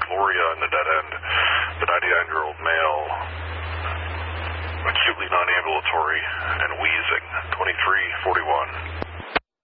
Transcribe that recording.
Gloria in the dead end. The 99-year-old male, acutely non-ambulatory and wheezing, 2341.